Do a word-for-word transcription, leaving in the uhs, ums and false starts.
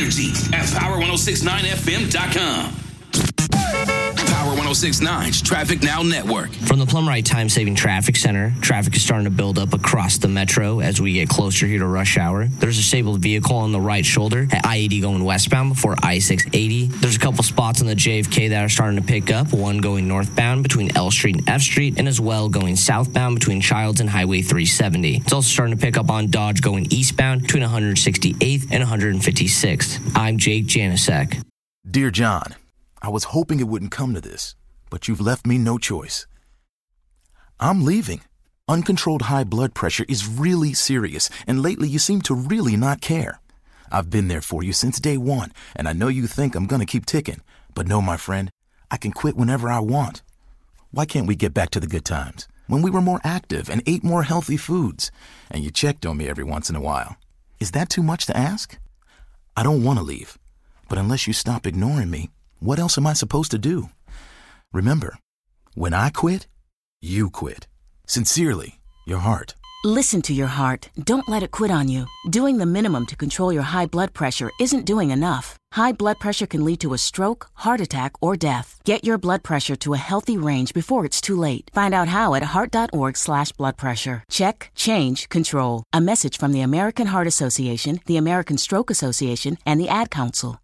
energy at power ten sixty-nine F M dot com. Power ten sixty-nine's Traffic Now Network. From the Plum-Rite Time Saving Traffic Center, traffic is starting to build up across the metro as we get closer here to rush hour. There's a disabled vehicle on the right shoulder at I eighty going westbound before I six eighty. There's a couple spots on the J F K that are starting to pick up, one going northbound between L Street and F Street, and as well going southbound between Childs and Highway three seventy. It's also starting to pick up on Dodge going eastbound between one sixty-eighth and one fifty-sixth. I'm Jake Janasek. Dear John, I was hoping it wouldn't come to this, but you've left me no choice. I'm leaving. Uncontrolled high blood pressure is really serious, and lately you seem to really not care. I've been there for you since day one, and I know you think I'm going to keep ticking. But no, my friend, I can quit whenever I want. Why can't we get back to the good times, when we were more active and ate more healthy foods, and you checked on me every once in a while? Is that too much to ask? I don't want to leave, but unless you stop ignoring me, what else am I supposed to do? Remember, when I quit, you quit. Sincerely, your heart. Listen to your heart. Don't let it quit on you. Doing the minimum to control your high blood pressure isn't doing enough. High blood pressure can lead to a stroke, heart attack, or death. Get your blood pressure to a healthy range before it's too late. Find out how at heart.org slash blood pressure. Check, change, control. A message from the American Heart Association, the American Stroke Association, and the Ad Council.